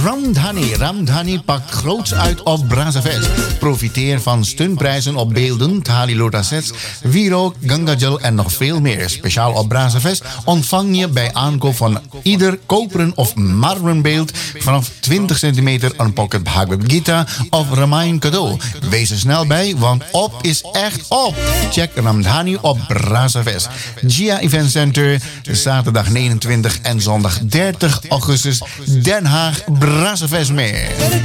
Ramdhani. Ramdhani pakt groots uit op Brazafest. Profiteer van stunprijzen op beelden, thali lotus sets, wierook, gangajal en nog veel meer. Speciaal op Brazafest ontvang je bij aankoop van ieder koperen of marmeren beeld vanaf 20 centimeter een pocket Bhagavad Gita of Ramayana cadeau. Wees er snel bij, want op is echt op. Check Ramdhani op Brazafest. Gia Event Center, zaterdag 29 en zondag 30 augustus, Den Haag, Brazafest meer.